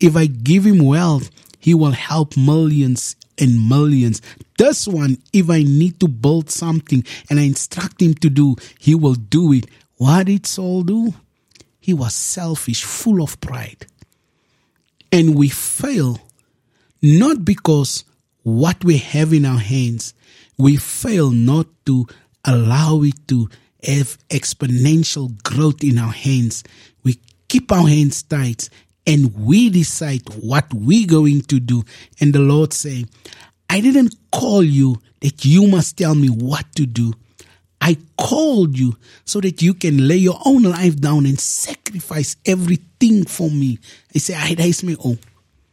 If I give him wealth, he will help millions and millions. This one, if I need to build something and I instruct him to do, he will do it. What did Saul do? He was selfish, full of pride. And we fail not because what we have in our hands, we fail not to allow it to have exponential growth in our hands. We keep our hands tight and we decide what we're going to do. And the Lord say, I didn't call you that you must tell me what to do. I called you so that you can lay your own life down and sacrifice everything for me. I say, that is my own.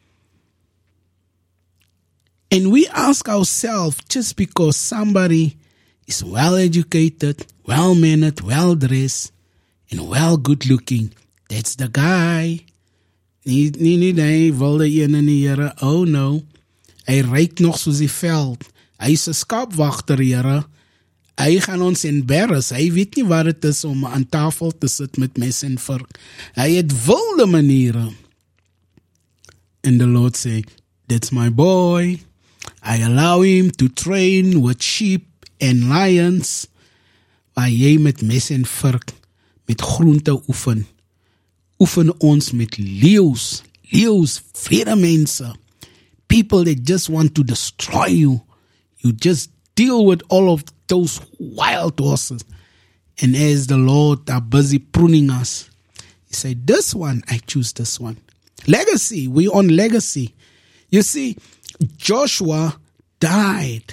And we ask ourselves, just because somebody is well educated, well mannered, well dressed, and well good looking, that's the guy. Nee, wilde een in die Here. Oh no. Hy ryk nog soos die veld. Hy is 'n skaapwagter, Here. Hy gaan ons embarrass. Hy weet nie wat dit is om aan tafel te sit met mes en vork. Hy het wilde maniere. And the Lord say, that's my boy. I allow him to train with sheep and lions. Waar jy met mes en vork, met groente oefen. Oefen ons met leeu's, vrede mense. People that just want to destroy you. You just deal with all of those wild horses. And as the Lord are busy pruning us, He said, this one, I choose this one. Legacy, we on legacy. You see, Joshua died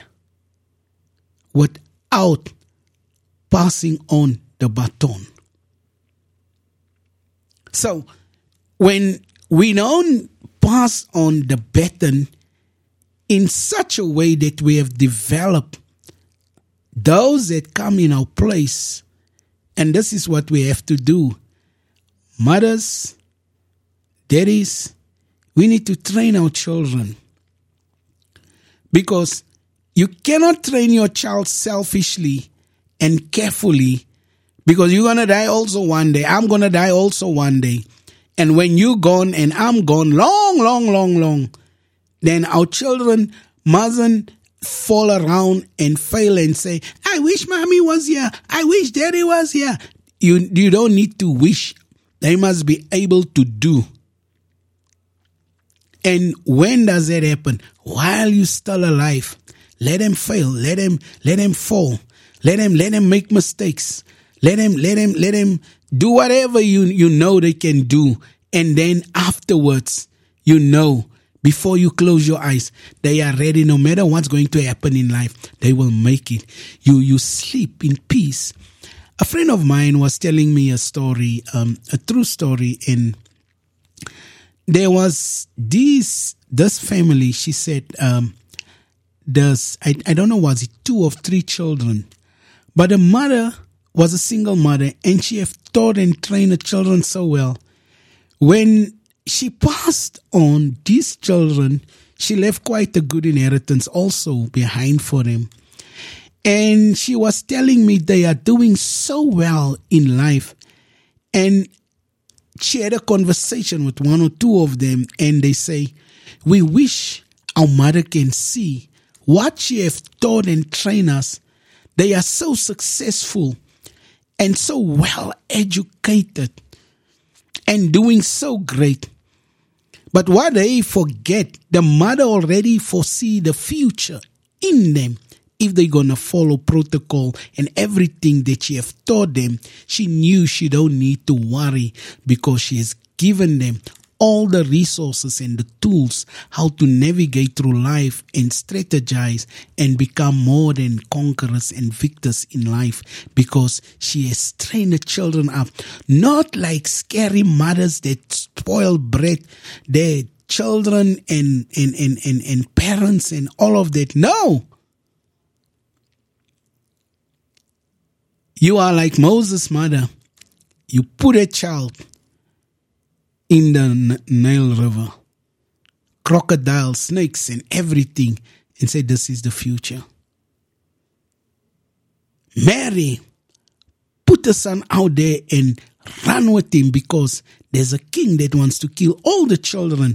without passing on the baton. So, when we don't pass on the baton in such a way that we have developed those that come in our place, and this is what we have to do. Mothers, daddies, we need to train our children. Because you cannot train your child selfishly and carefully, because you're going to die also one day. I'm going to die also one day. And when you're gone and I'm gone, long, then our children mustn't fall around and fail and say, I wish mommy was here. I wish daddy was here. You don't need to wish. They must be able to do. And when does that happen? While you're still alive. Let them fail. Let them fall. Let them make mistakes. Let them do whatever you know they can do. And then afterwards, before you close your eyes, they are ready. No matter what's going to happen in life, they will make it. You sleep in peace. A friend of mine was telling me a story, a true story. And there was this family. She said, I don't know, was it 2 or 3 children? But the mother was a single mother, and she have taught and trained the children so well. When she passed on these children, she left quite a good inheritance also behind for them. And she was telling me they are doing so well in life. And she had a conversation with 1 or 2 of them, and they say, we wish our mother can see what she have taught and trained us. They are so successful and so well educated and doing so great. But what they forget, the mother already foresee the future in them. If they're going to follow protocol and everything that she have taught them, she knew she don't need to worry, because she has given them all the resources and the tools how to navigate through life and strategize and become more than conquerors and victors in life, because she has trained the children up, not like scary mothers that spoil bread their children and parents and all of that. No. You are like Moses' mother. You put a child in the Nile River, crocodiles, snakes, and everything, and say, this is the future. Mary, put the son out there and run with him, because there's a king that wants to kill all the children